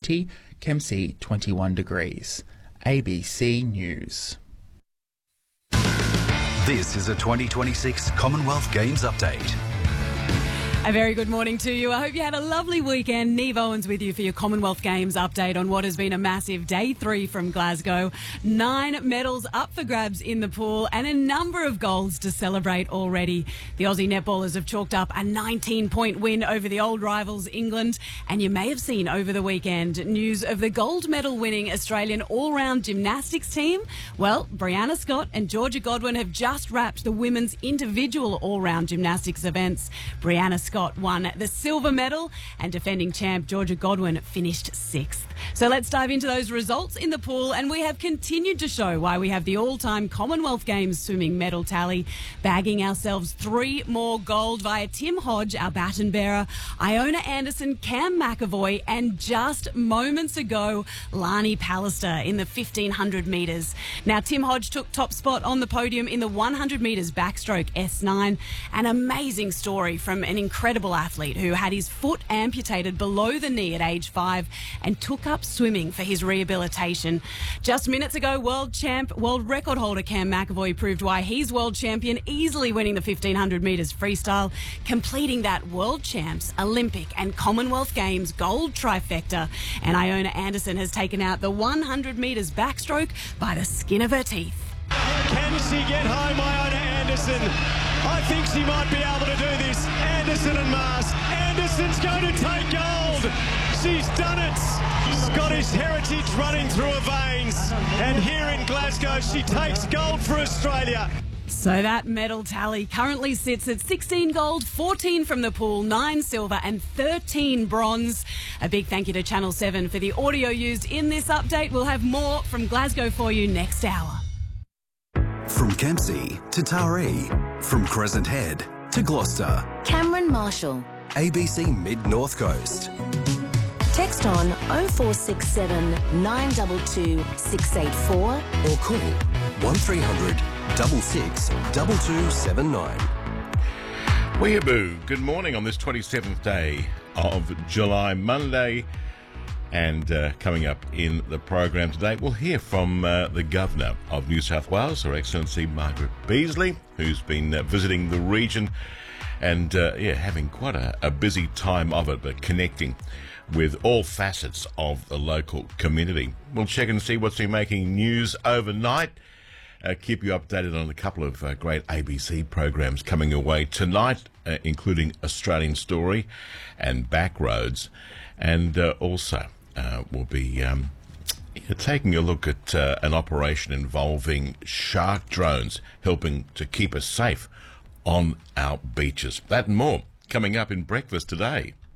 HT, Kempsey 21 degrees. ABC News. This is a 2026 Commonwealth Games update. A very good morning to you. I hope you had a lovely weekend. Neve Owens with you for your Commonwealth Games update on what has been a massive day 3 from Glasgow. 9 medals up for grabs in the pool and a number of golds to celebrate already. The Aussie netballers have chalked up a 19-point win over the old rivals England. And you may have seen over the weekend news of the gold medal winning Australian all-round gymnastics team. Well, Brianna Scott and Georgia Godwin have just wrapped the women's individual all-round gymnastics events. Brianna Scott won the silver medal and defending champ Georgia Godwin finished 6th. So let's dive into those results in the pool, and we have continued to show why we have the all-time Commonwealth Games swimming medal tally, bagging ourselves 3 more gold via Tim Hodge, our baton bearer, Iona Anderson, Cam McAvoy, and just moments ago, Lani Pallister in the 1500 metres. Now, Tim Hodge took top spot on the podium in the 100 metres backstroke S9. An amazing story from an incredible athlete who had his foot amputated below the knee at age 5 and took up swimming for his rehabilitation. Just minutes ago, world record holder Cam McAvoy proved why he's world champion, easily winning the 1500 metres freestyle, completing that world champs, Olympic and Commonwealth Games gold trifecta. And Iona Anderson has taken out the 100 metres backstroke by the skin of her teeth. Can she get home, Iona Anderson? I think she might be able to do this. Anderson and Mars. Anderson's going to take gold. She's done it. Scottish heritage running through her veins. And here in Glasgow, she takes gold for Australia. So that medal tally currently sits at 16 gold, 14 from the pool, 9 silver and 13 bronze. A big thank you to Channel 7 for the audio used in this update. We'll have more from Glasgow for you next hour. From Kempsey to Taree, from Crescent Head to Gloucester, Cameron Marshall. ABC Mid-North Coast. Text on 0467 922 684 Or call 1300 66 2279. Weeaboo, good morning on this 27th day of July, Monday. And coming up in the program today, we'll hear from the Governor of New South Wales, Her Excellency Margaret Beazley, who's been visiting the region and, having quite a busy time of it, but connecting with all facets of the local community. We'll check and see what's been making news overnight. Keep you updated on a couple of great ABC programs coming your way tonight, including Australian Story and Backroads. And also, we'll be taking a look at an operation involving shark drones helping to keep us safe on our beaches. That and more coming up in Breakfast today.